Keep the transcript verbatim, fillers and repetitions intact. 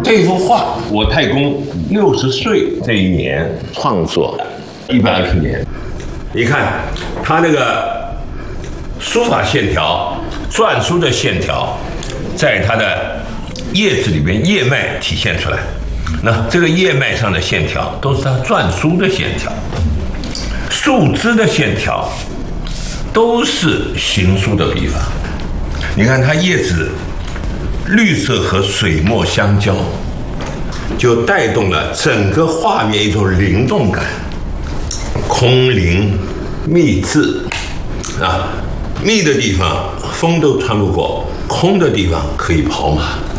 这幅画，我太公六十岁这一年创作，一百二十年。你看他那个书法线条、篆书的线条，在他的叶子里面叶脉体现出来。那这个叶脉上的线条都是他篆书的线条，树枝的线条都是行书的笔法。你看它叶子绿色和水墨相交，就带动了整个画面一种灵动感。空灵密致啊，密的地方风都穿不过，空的地方可以跑马。